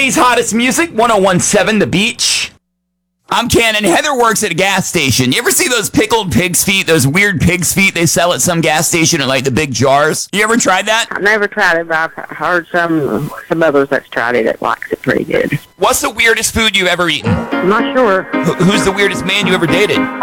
Today's hottest music, 1017 The Beach. I'm Ken, and Heather works at a gas station. You ever see those pickled pig's feet, those weird pig's feet they sell at some gas station in like the big jars? You ever tried that? I've never tried it, but I've heard some others that's tried it that likes it pretty good. What's the weirdest food you've ever eaten? I'm not sure. Who's the weirdest man you ever dated?